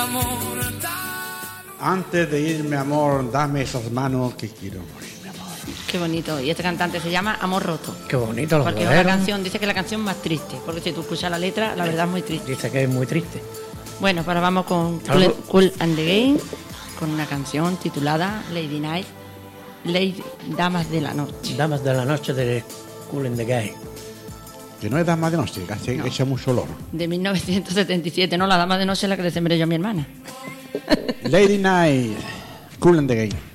Antes de irme, amor, dame esas manos que quiero morir, mi amor. Qué bonito. Y este cantante se llama Amor Roto. Qué bonito los porque boleros. es una canción, dice que es la canción más triste. Porque si tú escuchas la letra, la verdad es muy triste. Dice que es muy triste. Bueno, pues ahora vamos con Kool and the Gang, con una canción titulada Lady Night, Damas de la Noche. Damas de la noche de Kool and the Gang. Que no es Dama de Noche, que hace, No. echa mucho olor. De 1977, no, la Dama de Noche es la que le sembré yo a mi hermana. Lady Night, Kool and the Gang.